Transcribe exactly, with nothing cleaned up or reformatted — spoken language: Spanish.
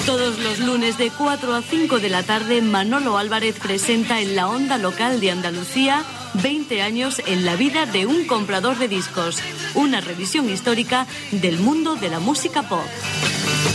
Todos los lunes de cuatro a cinco de la tarde, Manolo Álvarez presenta en la onda local de Andalucía veinte años en la vida de un comprador de discos, una revisión histórica del mundo de la música pop.